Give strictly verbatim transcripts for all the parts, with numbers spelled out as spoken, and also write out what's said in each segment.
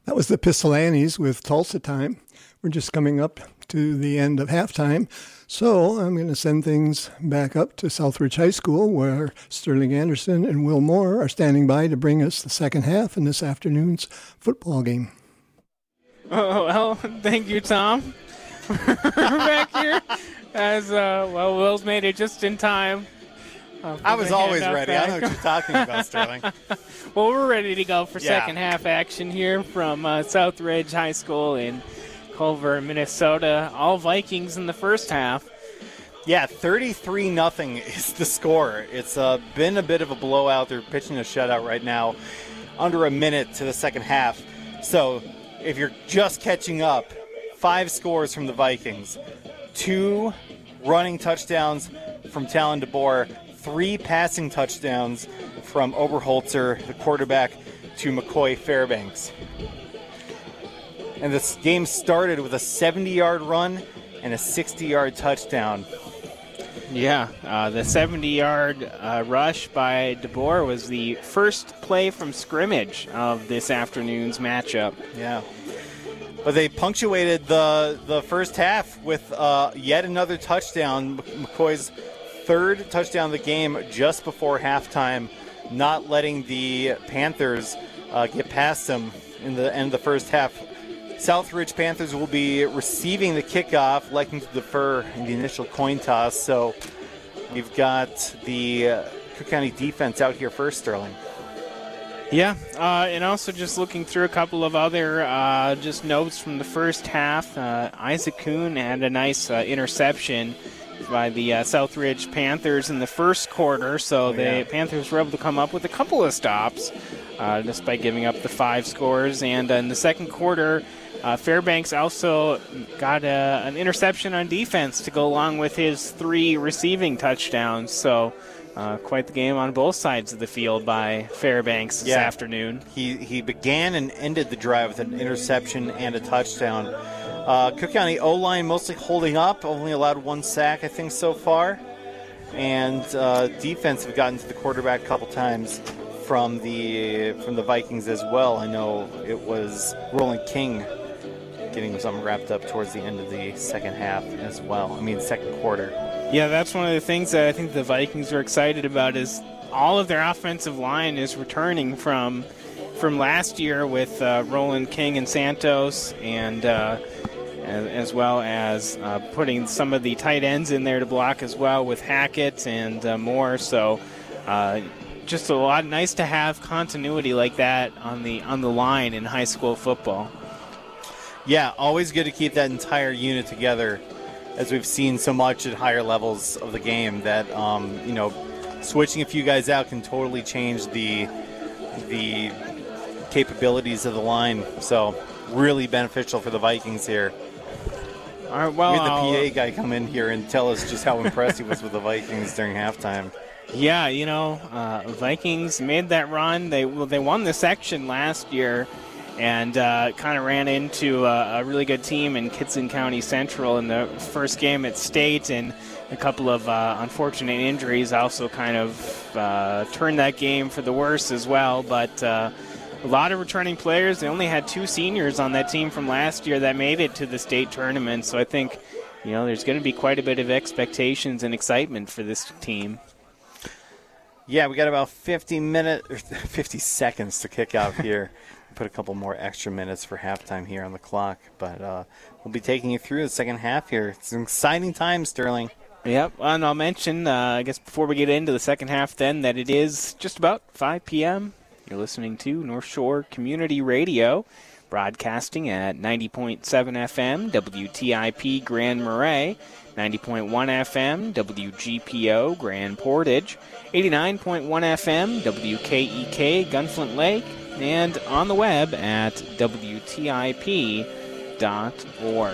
That was the Pistolantes with Tulsa Time. We're just coming up to the end of halftime. So I'm going to send things back up to Southridge High School, where Sterling Anderson and Will Moore are standing by to bring us the second half in this afternoon's football game. Oh, well, thank you, Tom. We're back here as, uh, well, Will's made it just in time. Uh, I was always ready. Back. I know what you're talking about, Sterling. Well, we're ready to go for yeah. second half action here from uh, Southridge High School in Culver, Minnesota. All Vikings in the first half. Yeah, thirty-three nothing is the score. It's uh, been a bit of a blowout. They're pitching a shutout right now, under a minute to the second half. So if you're just catching up, five scores from the Vikings, two running touchdowns from Talon DeBoer, three passing touchdowns from Oberholzer, the quarterback, to McCoy Fairbanks. And this game started with a seventy-yard run and a sixty-yard touchdown. Yeah, uh, the seventy-yard uh, rush by DeBoer was the first play from scrimmage of this afternoon's matchup. Yeah. But they punctuated the the first half with uh, yet another touchdown. McCoy's third touchdown of the game just before halftime, not letting the Panthers uh, get past them in the end of the first half. Southridge Panthers will be receiving the kickoff, liking to defer in the initial coin toss. So we've got the uh, Cook County defense out here first, Sterling. Yeah, uh, and also just looking through a couple of other uh, just notes from the first half. Uh, Isaac Kuhn had a nice uh, interception by the uh, Southridge Panthers in the first quarter, so oh, the yeah. Panthers were able to come up with a couple of stops uh, despite giving up the five scores. And uh, in the second quarter, uh, Fairbanks also got a, an interception on defense to go along with his three receiving touchdowns. So uh, quite the game on both sides of the field by Fairbanks this yeah. afternoon. He he began and ended the drive with an interception and a touchdown. Uh, Cook County O-line mostly holding up, only allowed one sack, I think, so far. And uh, defense have gotten to the quarterback a couple times from the from the Vikings as well. I know it was Roland King getting something wrapped up towards the end of the second half as well. I mean, second quarter. Yeah, that's one of the things that I think the Vikings are excited about is all of their offensive line is returning from from last year with uh, Roland King and Santos, and uh, as, as well as uh, putting some of the tight ends in there to block as well with Hackett and uh, more. So uh, just a lot nice to have continuity like that on the on the line in high school football. Yeah, always good to keep that entire unit together, as we've seen so much at higher levels of the game that, um, you know, switching a few guys out can totally change the the capabilities of the line. So really beneficial for the Vikings here. All right, well, we had the P A guy come in here and tell us just how impressed he was with the Vikings during halftime. Yeah, you know, uh, Vikings made that run. They well, they won the section last year, and uh, kind of ran into a, a really good team in Kitson County Central in the first game at state, and a couple of uh, unfortunate injuries also kind of uh, turned that game for the worse as well. But uh, a lot of returning players. They only had two seniors on that team from last year that made it to the state tournament. So I think, you know, there's going to be quite a bit of expectations and excitement for this team. Yeah, we got about fifty minutes, or fifty seconds to kick off here. Put a couple more extra minutes for halftime here on the clock, but uh, we'll be taking you through the second half here. It's an exciting time, Sterling. Yep, and I'll mention, uh, I guess before we get into the second half then, that it is just about five p.m. You're listening to North Shore Community Radio, broadcasting at ninety point seven F M, W T I P Grand Marais, ninety point one F M, W G P O Grand Portage, eighty-nine point one F M, W K E K Gunflint Lake, and on the web at W T I P dot org.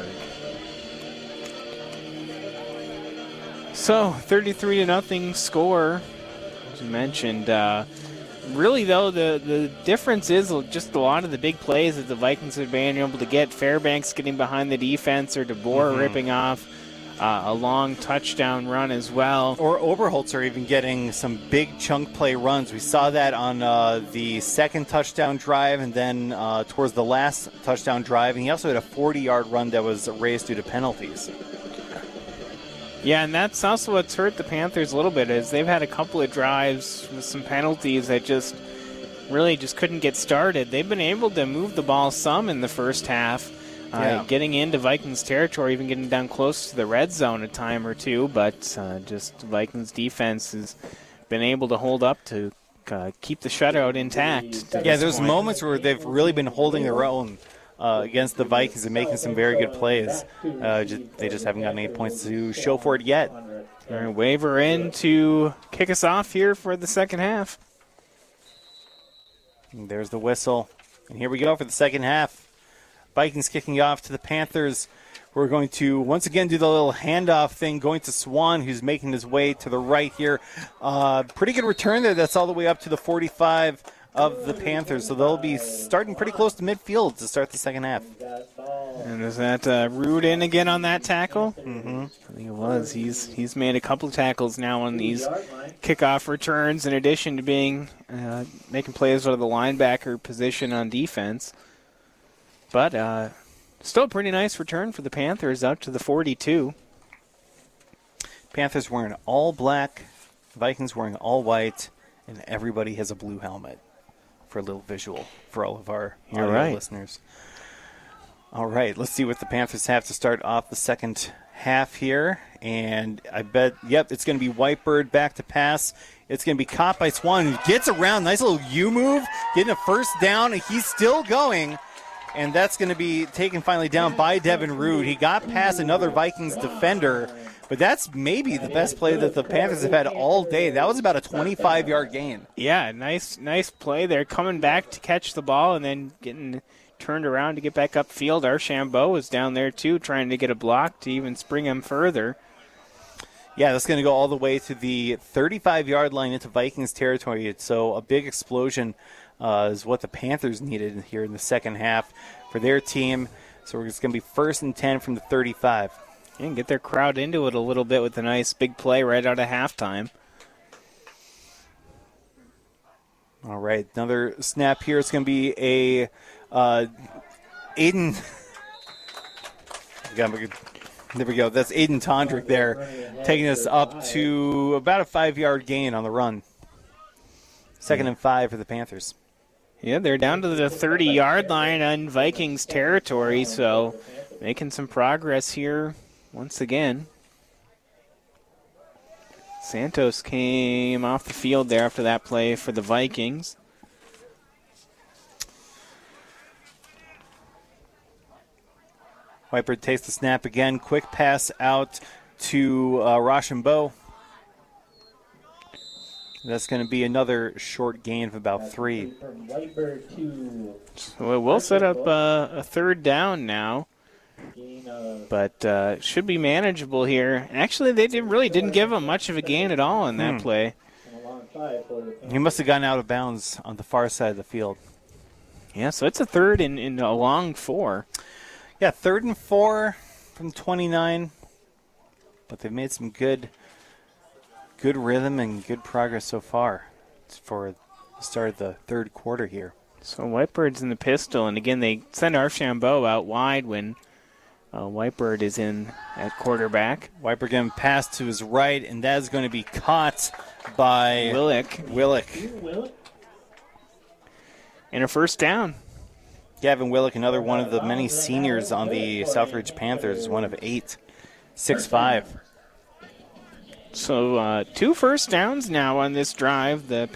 So, thirty-three to nothing score, as you mentioned. Uh, really, though, the, the difference is just a lot of the big plays that the Vikings have been able to get. Fairbanks getting behind the defense, or DeBoer mm-hmm. ripping off uh, a long touchdown run as well. Or Oberholzer even getting some big chunk play runs. We saw that on uh, the second touchdown drive and then uh, towards the last touchdown drive. And he also had a forty-yard run that was raised due to penalties. Yeah, and that's also what's hurt the Panthers a little bit is they've had a couple of drives with some penalties that just really just couldn't get started. They've been able to move the ball some in the first half. Uh, Yeah. Getting into Vikings territory, even getting down close to the red zone a time or two, but uh, just Vikings defense has been able to hold up to uh, keep the shutout intact. to Yeah, this there's point. moments where they've really been holding their own uh, against the Vikings and making some very good plays. Uh, just, they just haven't gotten any points to show for it yet. All right, Waver in to kick us off here for the second half. And there's the whistle. And here we go for the second half. Vikings kicking off to the Panthers. We're going to once again do the little handoff thing, going to Swan, who's making his way to the right here. Uh, pretty good return there. That's all the way up to the forty-five of the Panthers. So they'll be starting pretty close to midfield to start the second half. And is that uh, Rude in again on that tackle? Mm-hmm. I think it was. He's he's made a couple of tackles now on these kickoff returns, in addition to being uh, making plays out of the linebacker position on defense. But uh, still a pretty nice return for the Panthers out to the forty-two. Panthers wearing all black, Vikings wearing all white, and everybody has a blue helmet for a little visual for all of our You're audio right. listeners. All right, let's see what the Panthers have to start off the second half here. And I bet, yep, it's going to be Whitebird back to pass. It's going to be caught by Swan, who gets around. Nice little U move, getting a first down, and he's still going. And that's going to be taken finally down by Devin Rude. He got past another Vikings defender, but that's maybe the best play that the Panthers have had all day. That was about a twenty-five-yard gain. Yeah, nice nice play there. Coming back to catch the ball and then getting turned around to get back upfield. Archambault was down there too, trying to get a block to even spring him further. Yeah, that's going to go all the way to the thirty-five-yard line into Vikings territory. So a big explosion uh, is what the Panthers needed here in the second half for their team. So it's going to be first and ten from the thirty-five. And get their crowd into it a little bit with a nice big play right out of halftime. All right, another snap here. It's going to be a uh, Aiden. There we go. That's Aiden Tondrick there, taking us up to about a five-yard gain on the run. Second and five for the Panthers. Yeah, they're down to the thirty-yard line on Vikings territory, so making some progress here once again. Santos came off the field there after that play for the Vikings. Whitebird takes the snap again. Quick pass out to uh, Rochambeau. That's going to be another short gain of about three. So it will set up uh, a third down now, but uh, should be manageable here. Actually, they didn't, really didn't give him much of a gain at all in that Hmm. play. He must have gotten out of bounds on the far side of the field. Yeah, so it's a third in, in a long four. Yeah, third and four from twenty-nine. But they've made some good good rhythm and good progress so far for the start of the third quarter here. So Whitebird's in the pistol, and again, they send Archambault out wide when uh, Whitebird is in at quarterback. Whitebird getting pass to his right, and that is going to be caught by Willick. Willick. And a first down. Gavin Willick, another one of the many seniors on the Southridge Panthers, one of eight, six five. So uh, two first downs now on this drive. The